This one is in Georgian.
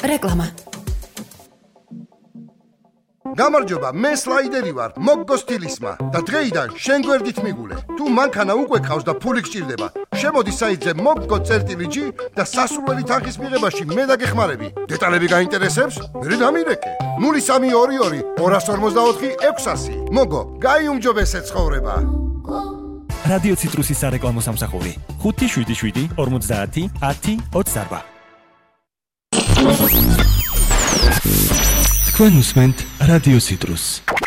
რეკლამა. გამარჯობა, მე სლაიდერი ვარ, მოგგო სტილისმა და დღეიდან შენ გვერდით მიგულე. თუ მანქანა უკვე ყავს და ფული გჭირდება, შემოდი საიტზე moggo.gi და სასურველი თანხის მიღებაში მე დაგეხმარები. დეტალები გაინტერესებს? მე დამირეკე. 0322 254 600. მოგო, გაიუმჯობესე ცხოვრება. რადიო ციტრუსის სარეკლამო სამსახური 577 50 10 24. თქვენ უსმენთ რადიო ციტრუსს.